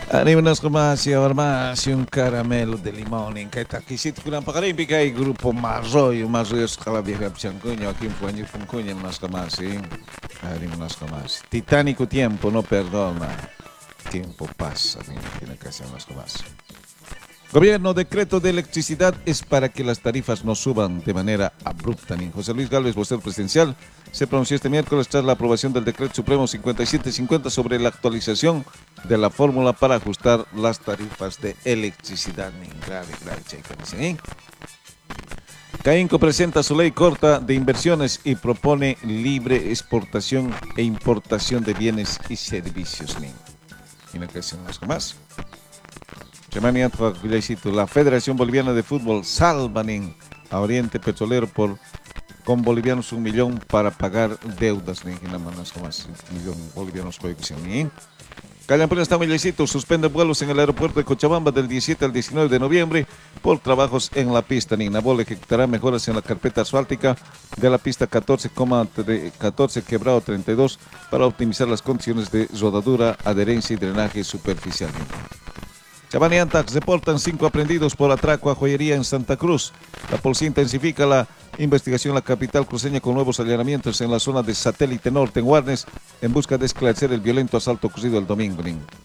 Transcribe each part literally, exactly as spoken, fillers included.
Animas farmácia, farmácia, um caramelo de limão, em que está aqui, se tu não pagar, fica aí, grupo Marroio, Marroio, escala vieja, Pichancunho, aqui em Fuanho, Funcunho, nas farmácia, animas farmácia. Titánico tiempo, no perdona. Tiempo pasa, aquí en la casa de las farmácias. Gobierno, decreto de electricidad es para que las tarifas no suban de manera abrupta. Ni José Luis Gálvez, vocero presidencial, se pronunció este miércoles tras la aprobación del decreto supremo cincuenta y siete cincuenta sobre la actualización de la fórmula para ajustar las tarifas de electricidad. CAINCO presenta su ley corta de inversiones y propone libre exportación e importación de bienes y servicios. Y no crecen más más. La Federación Boliviana de Fútbol salvan a Oriente Petrolero por con bolivianos un millón para pagar deudas. Millón bolivianos. Callampuena está Millecito, suspende vuelos en el aeropuerto de Cochabamba del diecisiete al diecinueve de noviembre por trabajos en la pista. Nabol ejecutará mejoras en la carpeta asfáltica de la pista catorce, catorce quebrado treinta y dos para optimizar las condiciones de rodadura, adherencia y drenaje superficial. Chavani y Antax reportan cinco aprendidos por atraco a joyería en Santa Cruz. La policía intensifica la investigación en la capital cruceña con nuevos allanamientos en la zona de Satélite Norte en Guarnes en busca de esclarecer el violento asalto ocurrido el domingo.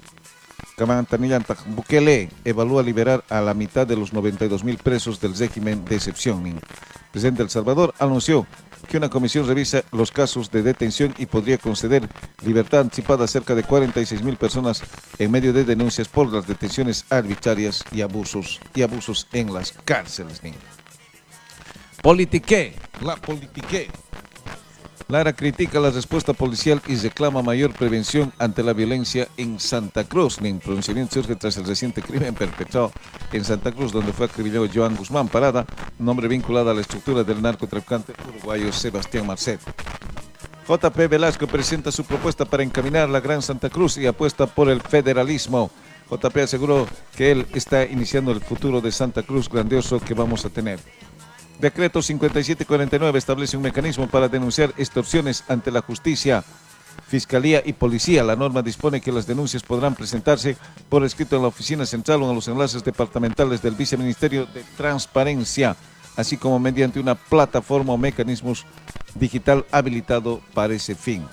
Bukele evalúa liberar a la mitad de los noventa y dos mil presos del régimen de excepción. El presidente de El Salvador anunció que una comisión revisa los casos de detención y podría conceder libertad anticipada a cerca de cuarenta y seis mil personas en medio de denuncias por las detenciones arbitrarias y abusos y abusos en las cárceles. Politique, la politique. Lara critica la respuesta policial y reclama mayor prevención ante la violencia en Santa Cruz. El pronunciamiento surge tras el reciente crimen perpetrado en Santa Cruz, donde fue acribillado Joan Guzmán Parada, un hombre vinculado a la estructura del narcotraficante uruguayo Sebastián Marcet. J P Velasco presenta su propuesta para encaminar la Gran Santa Cruz y apuesta por el federalismo. J P aseguró que él está iniciando el futuro de Santa Cruz grandioso que vamos a tener. Decreto cincuenta y siete cuarenta y nueve establece un mecanismo para denunciar extorsiones ante la justicia, fiscalía y policía. La norma dispone que las denuncias podrán presentarse por escrito en la oficina central o en los enlaces departamentales del Viceministerio de Transparencia, así como mediante una plataforma o mecanismos digital habilitado para ese fin.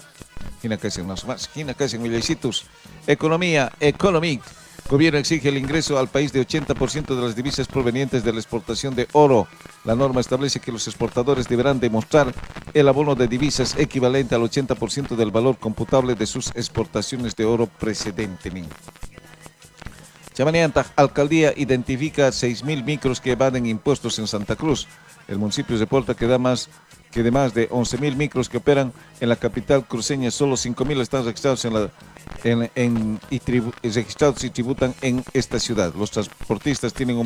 Economía, Economic. Gobierno exige el ingreso al país de ochenta por ciento de las divisas provenientes de la exportación de oro. La norma establece que los exportadores deberán demostrar el abono de divisas equivalente al ochenta por ciento del valor computable de sus exportaciones de oro precedente. Chavanianta, alcaldía identifica seis mil micros que evaden impuestos en Santa Cruz. El municipio reporta que da más que de más de once mil micros que operan en la capital cruceña, solo cinco mil están registrados en la En, en, y tribu, registrados y tributan en esta ciudad. Los transportistas tienen un